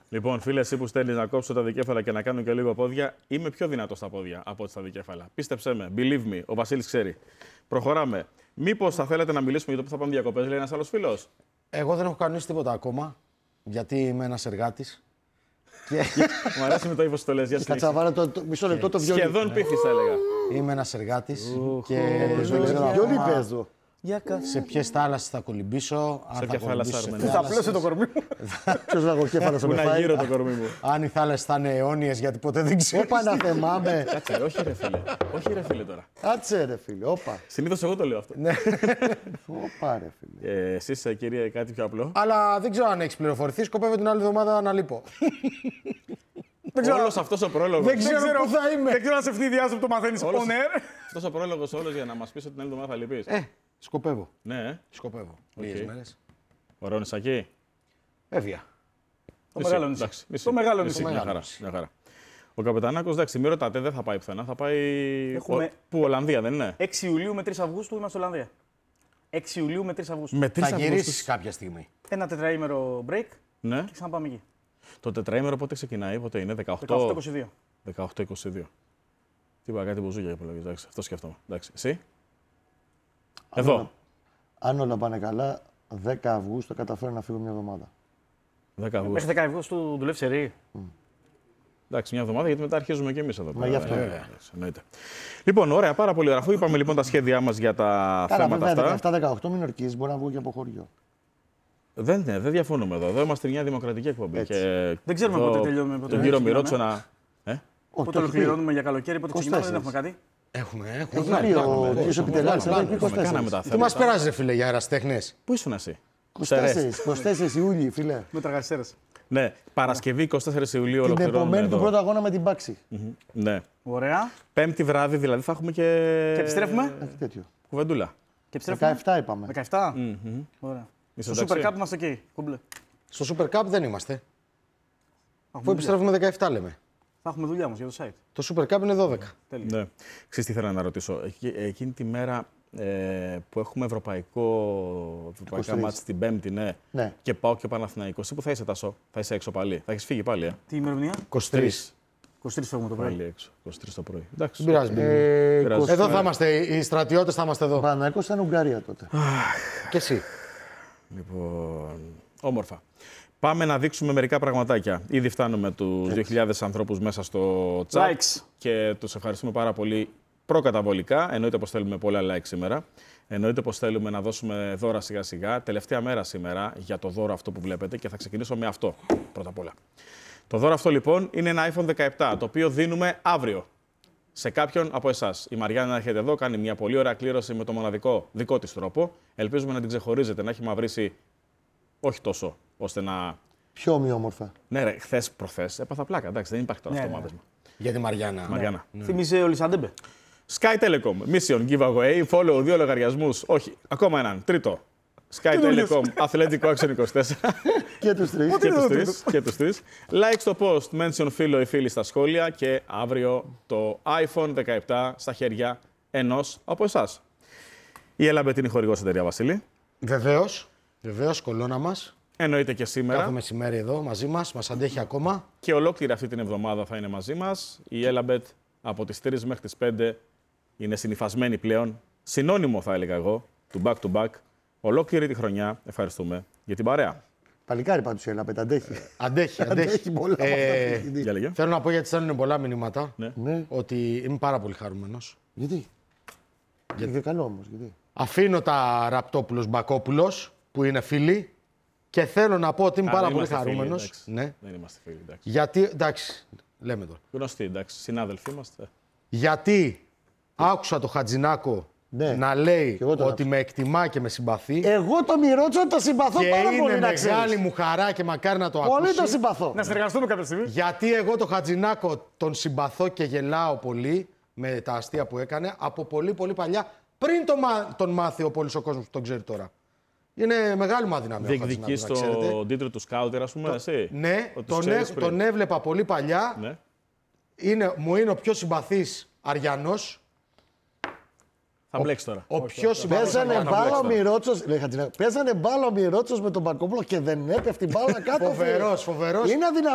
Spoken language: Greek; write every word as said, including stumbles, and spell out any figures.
Λοιπόν, φίλε, εσύ που στέλνει να κόψω τα δικέφαλα και να κάνω και λίγο πόδια, είμαι πιο δυνατό στα πόδια από ό,τι στα δικέφαλα. Πίστεψέ με, believe me, ο Βασίλης ξέρει. Προχωράμε. Μήπως θα θέλετε να μιλήσουμε για το που θα πάμε διακοπές, λέει ένας άλλος φίλος. Εγώ δεν έχω κανονίσει τίποτα ακόμα, γιατί είμαι ένας εργάτης. Και... Μου αρέσει με το ύφος που το λες. Για Κάτσα βάλω το, το μισό λεπτό το βιολί. Σχεδόν πείθεις, θα έλεγα. Είμαι ένας εργάτης Ουχ, και ουχ, δεν ξέρω Βιολί ακόμα παίζω. σε ποιες θάλασσες θα κολυμπήσω. Σε αν ποια θα θάλασσα, κολυμπήσω σε Αρμενία? Θα πλώσει το κορμί μου. Ποιος λαγοκέφαλος θα Πού με να φάει. γύρω το κορμί μου. Αν οι θάλασσες θα είναι αιώνιες, γιατί ποτέ δεν ξέρω. Όπα να θεμάμαι. Κάτσε, όχι ρε φίλε. Όχι ρε φίλε τώρα. Κάτσε ρε φίλε, όπα. Συνήθως εγώ το λέω αυτό. Όπα ρε φίλε. Ε, εσείς, κύριε, κάτι πιο απλό. Αλλά δεν ξέρω αν έχεις πληροφορηθεί. Σκοπεύω την άλλη εβδομάδα να λείπω. Όλος αυτός ο πρόλογος. Δεν ξέρω πού θα είμαι. Δεν ξέρω αν σε ευνηδιάζω που το μαθαίνεις on air. Αυτός ο πρόλογος όλος για να μας πεις ότι την άλλη εβδομάδα θα λείπεις. Ε, σκοπεύω. Ναι, ε. Σκοπεύω. Λίγες μέρες. Ωραίο νησακί. Έβια. Το μεγάλο νησί. Εντάξει, νησί. Το μεγάλο Νησί, νησί. Μια χαρά. Μια χαρά. Ο Καπετανάκος, εντάξει, μη ρωτάτε, δεν θα πάει πουθενά. Θα πάει. Έχουμε- Ο... Πού, Ολλανδία, δεν είναι. έξι Ιουλίου με τρεις Αυγούστου είμαστε Ολλανδία. έξι Ιουλίου με τρεις Αυγούστου. Με τρεις Θα Αυγούστους. γυρίσεις κάποια στιγμή. Ένα τετραήμερο break Ναι. και ξαναπάμε εκεί. Το τετραήμερο πότε ξεκινάει, πότε είναι, δεκαοκτώ δεκαοκτώ είκοσι δύο. δεκαοκτώ είκοσι δύο. Τι είπα, κάτι μπουζούκια υπολογίζω. Εντάξει, αυτό σκέφτομαι. Εντάξει, εσύ. Εδώ. Αν όλα πάνε καλά, δέκα Αυγούστου καταφέρω να φύγω μια εβδομάδα. δέκα Αυγούστου. Μέχρι δέκα Αυγούστου δουλεύει σε ρί. Εντάξει, μια εβδομάδα γιατί μετά αρχίζουμε και εμεί εδώ πέρα. γι' αυτό. Ε, εντάξει, εννοείται. Λοιπόν, ωραία, πάρα πολύ ωραία. Αφού είπαμε λοιπόν τα σχέδιά μα για τα Καλά, θέματα βέβαια αυτά. δεκαεπτά δεκαοκτώ μην ορκίζεις, μπορώ να βγω και από χωριό. Δεν, ναι, δεν διαφωνούμε εδώ. Εδώ είμαστε μια δημοκρατική εκπομπή. Έτσι. Και Δεν ξέρουμε εδώ πότε τελειώνουμε, πότε Τον κύριο ξεκινάμε. Μιρότσο να. Ε? Όχι, Πότε το έχει πει. ολοκληρώνουμε για καλοκαίρι, πότε ξεκινάμε, δεν έχουμε κάτι. Έχουμε, έχουμε. Έχει πει ο κ. Επιτελάκης, εδώ έχει πει Κάναμε είκοσι τα τέσσερα. Τι μας περάζει, ρε φίλε, για αεραστέχνες. Πού ήσουν εσύ. είκοσι τέσσερα, είκοσι τέσσερα Ιούλιου, φίλε. Με τραγασιστέρες. Ναι, Παρασκευή είκοσι τέσσερις Ιουλίου Την ολοκληρώνουμε επομένη εδώ. του πρώτου αγώνα με την Πάξη. Ναι. Ωραία. Πέμπτη βράδυ δηλαδή θα έχουμε και. Και επιστρέφουμε. Έχει τέτοιο. Κουβεντούλα. Και επιστρέφουμε. δεκαεπτά είπαμε. δεκαεπτά. Ωραία. Είσαι Στο Super εντάξει? Cup είμαστε εκεί. Κούμπλε. Στο Super Cup δεν είμαστε. Θα Αφού έχουμε δουλειά. επιστρέφουμε δεκαεπτά λέμε. Θα έχουμε δουλειά όμως για το site. Το Super Cup είναι δώδεκα. Τέλεια. Ναι. Ξέρεις τι ήθελα να ρωτήσω. Εκ- Εκείνη τη μέρα ε, που έχουμε ευρωπαϊκό, ευρωπαϊκά είκοσι τρεις. μάτς την Πέμπτη, ναι. Ναι. Και πάω και Παναθηναϊκός. Εσύ που θα είσαι, Τάσο. Θα είσαι έξω πάλι. Θα έχεις φύγει πάλι, ε. Τι ημερομηνία? είκοσι τρία. είκοσι τρεις φεύγουμε το πρωί. Πάλι έξω. είκοσι τρεις το πρωί. Εντάξει. Δεν πειράζει. μπιμπι. Ε, Πειράζει. είκοσι- Εδώ θα είμαστε, οι στρατιώτες θα είμαστε εδώ. Παναθηναϊκός ήταν Ουγγαρία τότε. Και εσύ. Λοιπόν, όμορφα. Πάμε να δείξουμε μερικά πραγματάκια. Ήδη φτάνουμε τους δύο χιλιάδες ανθρώπους μέσα στο chat Likes. και τους ευχαριστούμε πάρα πολύ προκαταβολικά. Εννοείται πως θέλουμε πολλά like σήμερα. Εννοείται πως θέλουμε να δώσουμε δώρα σιγά σιγά. Τελευταία μέρα σήμερα για το δώρο αυτό που βλέπετε και θα ξεκινήσω με αυτό πρώτα απ' όλα. Το δώρο αυτό λοιπόν είναι ένα άιφον δεκαεπτά, το οποίο δίνουμε αύριο σε κάποιον από εσάς. Η Μαριάννα έρχεται εδώ, κάνει μια πολύ ωραία κλήρωση με το μοναδικό δικό της τρόπο. Ελπίζουμε να την ξεχωρίζετε, να έχει μαυρίσει όχι τόσο ώστε να. Πιο ομοιόμορφα. Ναι, ρε, χθες προχθές έπαθα πλάκα. Εντάξει, δεν υπάρχει τώρα Ναι, αυτό το ναι. μάθημα. Για τη Μαριάννα. Μαριάννα. Θυμίζει ο Λισαντέμπε. Sky Telecom, Mission Giveaway, follow δύο λογαριασμούς. Όχι, ακόμα έναν. Τρίτο. Sky Telecom, Αθλητικό Action είκοσι τέσσερα. Και τους τρεις. και, τους τρεις, και τους τρεις. Like στο post, mention φίλο ή φίλη στα σχόλια και αύριο το άιφον δεκαεπτά στα χέρια ενός από εσάς. Η Έλαμπετ είναι η χορηγός εταιρεία, Βασίλη. Βεβαίως. Βεβαίως, κολόνα μας. Εννοείται και σήμερα. Κάθε μεσημέρι εδώ μαζί μας. Μας αντέχει ακόμα. Και ολόκληρη αυτή την εβδομάδα θα είναι μαζί μας. Η Έλαμπετ από τις τρεις μέχρι τις πέντε είναι συνυφασμένη πλέον. Συνώνυμο θα έλεγα εγώ, του back to back. Ολόκληρη τη χρονιά ευχαριστούμε για την παρέα. Παλικάρι πάντως η Έλαπετ, αντέχει. Αντέχει, αντέχει. Αντέχει πολλά από αυτά που έχει δει. Για λέγε. Θέλω να πω γιατί στέλνουν πολλά μηνύματα Ναι. Ναι. ότι είμαι πάρα πολύ χαρούμενος. Γιατί. Είναι καλό όμως, γιατί. Αφήνω τα Ραπτόπουλος Μπακόπουλος που είναι φίλοι και θέλω να πω ότι είμαι Α, πάρα δεν πολύ είμαστε φίλοι, χαρούμενος. εντάξει. Ναι. Δεν είμαστε φίλοι, εντάξει. Γιατί, εντάξει, λέμε τώρα. Γνωστοί, εντάξει. Συνάδελφοι είμαστε. Γιατί άκουσα το Χατζηνάκο Ναι. να λέει Και εγώ το ότι άκουσα. με εκτιμά και με συμπαθεί. Εγώ το Μιρότσο το συμπαθώ και πάρα είναι πολύ, να μεγάλη ξέρεις. μου χαρά και μακάρι να το Πολύ ακούσει. το συμπαθώ. Να συνεργαστούμε κάποια στιγμή. Γιατί εγώ το Χατζηνάκο τον συμπαθώ και γελάω πολύ με τα αστεία που έκανε από πολύ πολύ παλιά, πριν το μα... τον μάθει ο πολύς ο κόσμος που τον ξέρει τώρα. Είναι μεγάλη μου αδυναμία. Διεκδικεί ο Χατζηνάκος, να ξέρετε. στον τίτλο του σκάουτερ, ας πούμε, εσύ. Ναι, Ότι τον, ξέρεις έ- πριν. τον έβλεπα πολύ παλιά. Ναι. Είναι, μου είναι ο πιο συμπαθής Αριανός. Θα μπλέξει τώρα. Ο πιο συμπαθής Παίζανε Αριανός. μπάλα ο Μιρότσος, λέει Χατζηνάκο, παίζανε μπάλα ο Μιρότσος με τον Μπακόπουλο και δεν έπεφτε η μπάλα κάτω. φίλε. Φοβερός, φοβερός. Είναι αδυναμία.